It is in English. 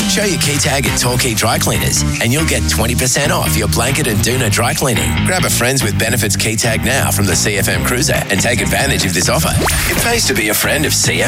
Show your key tag at Torquay Dry Cleaners and you'll get 20% off your blanket and doona dry cleaning. Grab a Friends with Benefits key tag now from the CFM Cruiser and take advantage of this offer. It pays to be a friend of CFM.